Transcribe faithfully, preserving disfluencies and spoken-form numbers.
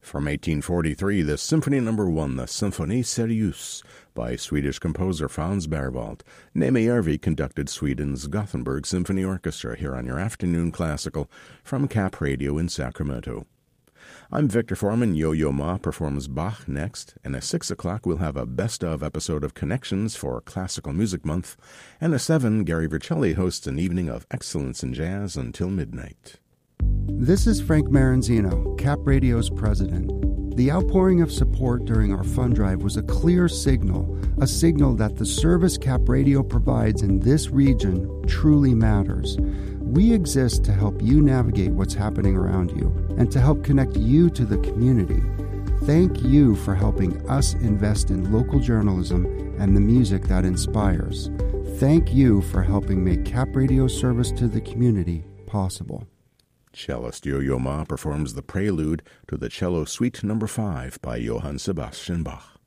From eighteen forty-three, the Symphony Number One, the Symphonie Sérieusse, by Swedish composer Franz Berwald. Neme Järvi conducted Sweden's Gothenburg Symphony Orchestra here on your Afternoon Classical from Cap Radio in Sacramento. I'm Victor Foreman. Yo-Yo Ma performs Bach next, and at six o'clock we'll have a best-of episode of Connections for Classical Music Month, and at seven, Gary Vercelli hosts an evening of excellence in jazz until midnight. This is Frank Maranzino, Cap Radio's president. The outpouring of support during our fund drive was a clear signal, a signal that the service Cap Radio provides in this region truly matters. We exist to help you navigate what's happening around you and to help connect you to the community. Thank you for helping us invest in local journalism and the music that inspires. Thank you for helping make Cap Radio's service to the community possible. Cellist Yo-Yo Ma performs the prelude to the Cello Suite Number Five by Johann Sebastian Bach.